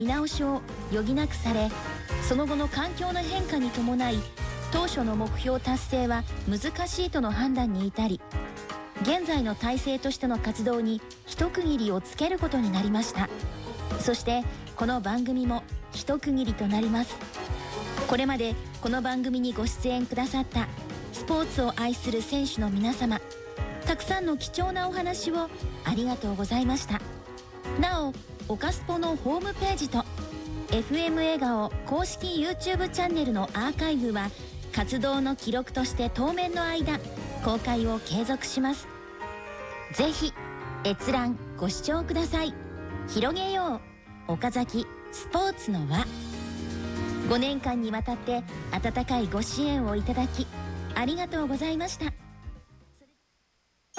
見直しを余儀なくされ、その後の環境の変化に伴い当初の目標達成は難しいとの判断に至り、現在の体制としての活動に一区切りをつけることになりました。そしてこの番組も一区切りとなります。これまでこの番組にご出演くださったスポーツを愛する選手の皆様、たくさんの貴重なお話をありがとうございました。なお、オカスポのホームページと FM 笑顔公式 YouTube チャンネルのアーカイブは活動の記録として当面の間公開を継続します。ぜひ閲覧ご視聴ください。広げよう岡崎スポーツの輪。5年間にわたって温かいご支援をいただきありがとうございました。